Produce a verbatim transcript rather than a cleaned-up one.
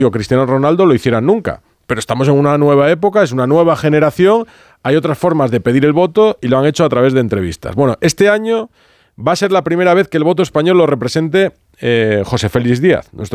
o Cristiano Ronaldo lo hicieran nunca. Pero estamos en una nueva época, es una nueva generación, hay otras formas de pedir el voto y lo han hecho a través de entrevistas. Bueno, este año va a ser la primera vez que el voto español lo represente eh, José Félix Díaz, nuestro